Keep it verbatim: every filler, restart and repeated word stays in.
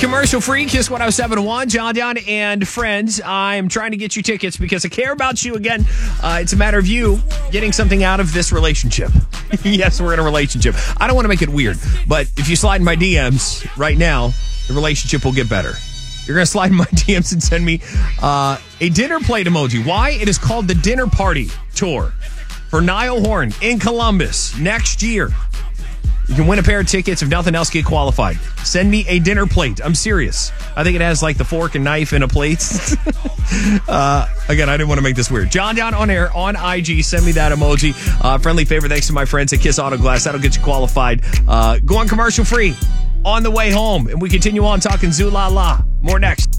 commercial free. Kiss one oh seven point one. John Down and friends. I'm trying to get you tickets because I care about you again. Uh, it's a matter of you getting something out of this relationship. Yes, we're in a relationship. I don't want to make it weird, but if you slide in my D Ms right now, the relationship will get better. You're going to slide in my D Ms and send me uh, a dinner plate emoji. Why? It is called the Dinner Party Tour for Niall Horan in Columbus next year. You can win a pair of tickets if nothing else, get qualified. Send me a dinner plate. I'm serious. I think it has like the fork and knife and a plate. uh, again, I didn't want to make this weird. John Down on air on I G. Send me that emoji. Uh, friendly favor thanks to my friends at Kiss Auto Glass. That'll get you qualified. Uh, go on commercial free on the way home. And we continue on talking Zoo La La. More next.